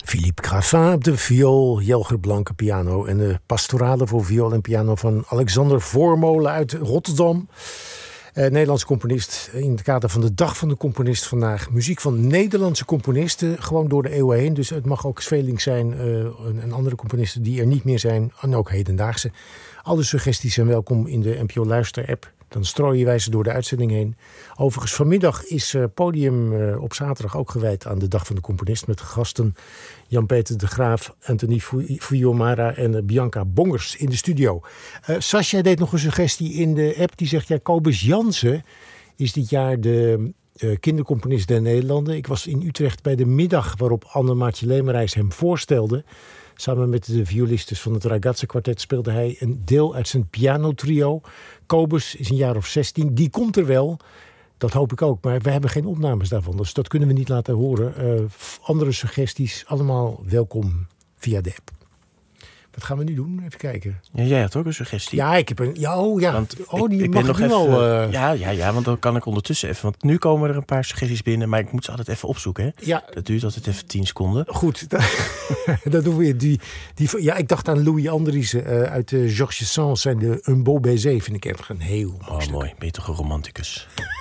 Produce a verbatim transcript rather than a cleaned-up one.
Philippe Graffin op de viool, Jelger Blanke piano en de pastorale voor viool en piano van Alexander Voormolen uit Rotterdam. Uh, Nederlandse componist in het kader van de Dag van de Componist vandaag. Muziek van Nederlandse componisten, gewoon door de eeuwen heen. Dus het mag ook Svelink zijn uh, en andere componisten die er niet meer zijn. En ook hedendaagse. Alle suggesties zijn welkom in de N P O Luister app. Dan strooien wij ze door de uitzending heen. Overigens, vanmiddag is uh, podium uh, op zaterdag ook gewijd aan de Dag van de Componist. Met gasten Jan-Peter de Graaf, Anthony Fuyomara en uh, Bianca Bongers in de studio. Uh, Sascha deed nog een suggestie in de app. Die zegt, ja, Kobus Jansen is dit jaar de uh, kindercomponist der Nederlanden. Ik was in Utrecht bij de middag waarop Anne-Maartje Lemerijs hem voorstelde. Samen met de violistes van het Ragazza Quartet speelde hij een deel uit zijn pianotrio. Kobus is een jaar of zestien. Die komt er wel. Dat hoop ik ook. Maar we hebben geen opnames daarvan. Dus dat kunnen we niet laten horen. Uh, andere suggesties, allemaal welkom via de app. Wat gaan we nu doen? Even kijken. Ja, jij had ook een suggestie. Ja, ik heb een... Ja, oh, ja. Want oh, die ik, ik mag ben nog nu even, al... Uh... Ja, ja, ja, want dan kan ik ondertussen even... Want nu komen er een paar suggesties binnen, maar ik moet ze altijd even opzoeken. Hè? Ja. Dat duurt altijd even tien seconden. Goed, dat doen we. Die, die, ja, ik dacht aan Louis Andriessen uh, uit uh, Georges Sand en de Un beau baiser. Vind ik echt een heel mooi Oh, stuk. mooi. Ben je toch een romanticus?